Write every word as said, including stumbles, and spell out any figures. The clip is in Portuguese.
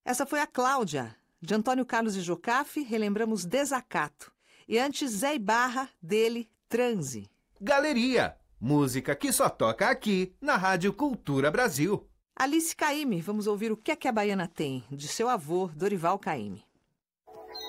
Essa foi a Cláudia. De Antônio Carlos e Jocafe, relembramos Desacato. E antes, Zé Ibarra, dele, Transe. Galeria, música que só toca aqui, na Rádio Cultura Brasil. Alice Caymmi, vamos ouvir O que é que a Baiana tem, de seu avô, Dorival Caymmi.